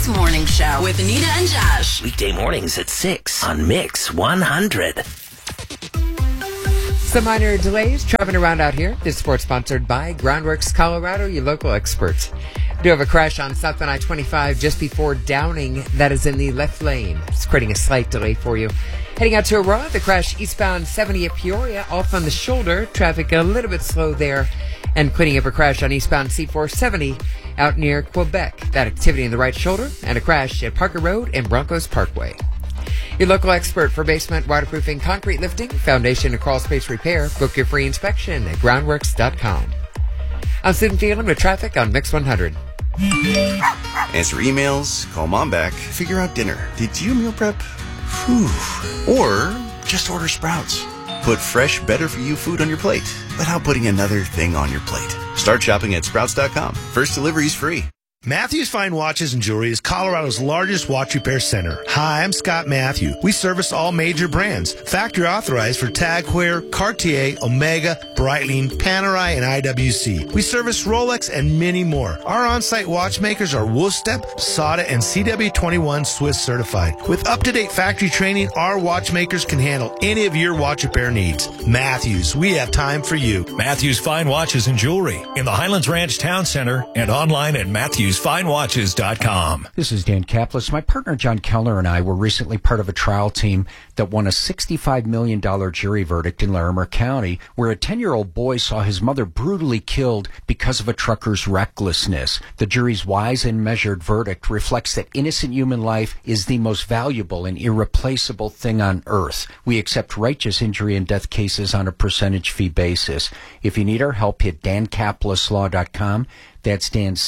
Mix Morning Show with Anita and Josh. Weekday mornings at 6 on Mix 100. Some minor delays traveling around out here. This report sponsored by Groundworks Colorado, your local experts. We do have a crash on southbound I-25 just before Downing. That is in the left lane. It's creating a slight delay for you. Heading out to Aurora, the crash eastbound 70 at Peoria, off on the shoulder. Traffic a little bit slow there. And cleaning up a crash on eastbound C470 out near Quebec. That activity in the right shoulder and a crash at Parker Road and Broncos Parkway. Your local expert for basement waterproofing, concrete lifting, foundation and crawl space repair. Book your free inspection at groundworks.com. I'm Stephen Phelan with traffic on Mix 100. Answer emails, call mom back, figure out dinner. Did you meal prep? Whew. Or just order Sprouts. Put fresh, better-for-you food on your plate without putting another thing on your plate. Start shopping at Sprouts.com. First delivery is free. Matthews Fine Watches and Jewelry is Colorado's largest watch repair center. Hi, I'm Scott Matthew. We service all major brands. Factory authorized for TAG Heuer, Cartier, Omega, Breitling, Panerai, and IWC. We service Rolex and many more. Our on-site watchmakers are Wolfstep, SADA, and CW21 Swiss certified. With up-to-date factory training, our watchmakers can handle any of your watch repair needs. Matthews, we have time for you. Matthews Fine Watches and Jewelry in the Highlands Ranch Town Center and online at MatthewsFineWatches.com. This is Dan Kaplis. My partner John Kellner and I were recently part of a trial team that won a $65 million jury verdict in Larimer County, where a 10-year-old boy saw his mother brutally killed because of a trucker's recklessness. The jury's wise and measured verdict reflects that innocent human life is the most valuable and irreplaceable thing on earth. We accept righteous injury and death cases on a percentage fee basis. If you need our help, hit DanKaplisLaw.com. That's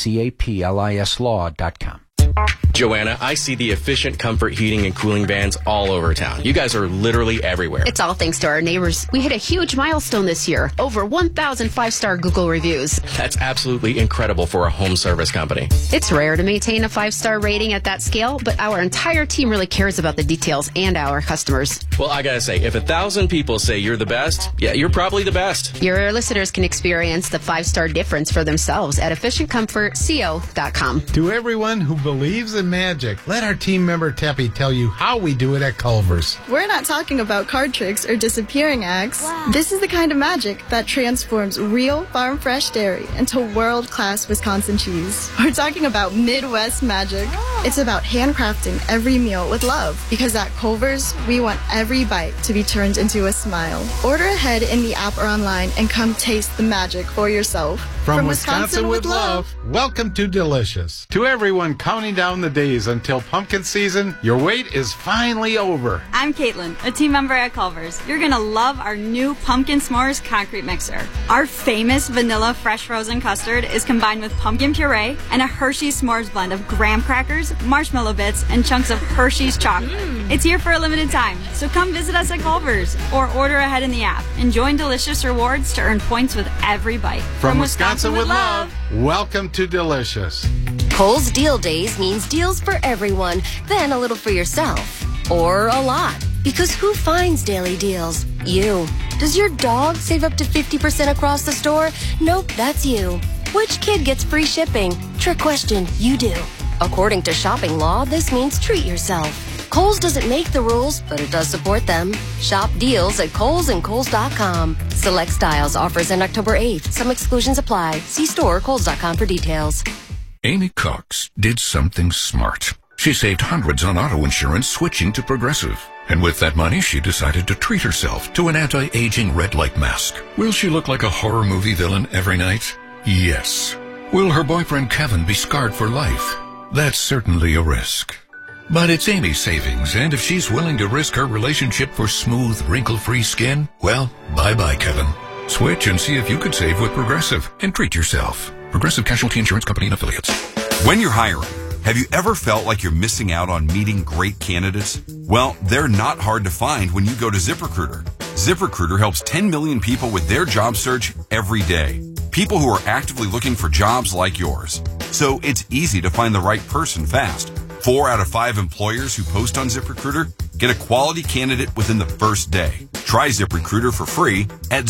DanCaplis.com. Joanna, I see the efficient comfort heating and cooling vans all over town. You guys are literally everywhere. It's all thanks to our neighbors. We hit a huge milestone this year. Over 1,000 5-star Google reviews. That's absolutely incredible for a home service company. It's rare to maintain a 5-star rating at that scale, but our entire team really cares about the details and our customers. Well, I gotta say, if 1,000 people say you're the best, yeah, you're probably the best. Your listeners can experience the 5-star difference for themselves at efficientcomfortco.com. To everyone who believes in magic, let our team member Teppy tell you how we do it at Culver's. We're not talking about card tricks or disappearing acts. Wow. This is the kind of magic that transforms real farm-fresh dairy into world-class Wisconsin cheese. We're talking about Midwest magic. Oh. It's about handcrafting every meal with love, because at Culver's, we want every bite to be turned into a smile. Order ahead in the app or online and come taste the magic for yourself. From Wisconsin with love, welcome to Delicious. To everyone counting down the days until pumpkin season, your wait is finally over. I'm Caitlin, a team member at Culver's. You're going to love our new Pumpkin S'mores concrete mixer. Our famous vanilla fresh frozen custard is combined with pumpkin puree and a Hershey's S'mores blend of graham crackers, marshmallow bits, and chunks of Hershey's chocolate. It's here for a limited time, so come visit us at Culver's or order ahead in the app and join Delicious Rewards to earn points with every bite. From Wisconsin with love, welcome to Delicious. Kohl's Deal Days means deals for everyone, then a little for yourself. Or a lot. Because who finds daily deals? You. Does your dog save up to 50% across the store? Nope, that's you. Which kid gets free shipping? Trick question, you do. According to shopping law, this means treat yourself. Kohl's doesn't make the rules, but it does support them. Shop deals at Kohl's and Kohl's.com. Select styles, offers end October 8th. Some exclusions apply. See store or Kohl's.com for details. Amy Cox did something smart. She saved hundreds on auto insurance switching to Progressive. And with that money, she decided to treat herself to an anti-aging red light mask. Will she look like a horror movie villain every night? Yes. Will her boyfriend Kevin be scarred for life? That's certainly a risk. But it's Amy's savings, and if she's willing to risk her relationship for smooth, wrinkle-free skin, well, bye-bye, Kevin. Switch and see if you could save with Progressive and treat yourself. Progressive Casualty Insurance Company and Affiliates. When you're hiring, have you ever felt like you're missing out on meeting great candidates? Well, they're not hard to find when you go to ZipRecruiter. ZipRecruiter helps 10 million people with their job search every day. People who are actively looking for jobs like yours. So it's easy to find the right person fast. 4 out of 5 employers who post on ZipRecruiter get a quality candidate within the first day. Try ZipRecruiter for free at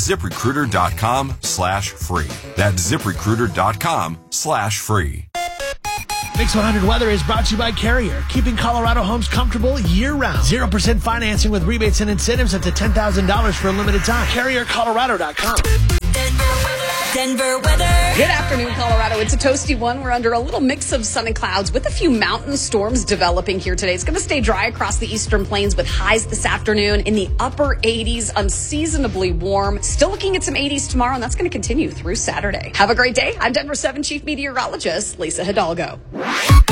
ZipRecruiter.com/free. That's ZipRecruiter.com/free. Mix 100 Weather is brought to you by Carrier, keeping Colorado homes comfortable year-round. 0% financing with rebates and incentives up to $10,000 for a limited time. CarrierColorado.com. Denver weather. Good afternoon, Colorado. It's a toasty one. We're under a little mix of sun and clouds with a few mountain storms developing here today. It's going to stay dry across the eastern plains with highs this afternoon in the upper 80s, unseasonably warm. Still looking at some 80s tomorrow, and that's going to continue through Saturday. Have a great day. I'm Denver 7 Chief Meteorologist Lisa Hidalgo.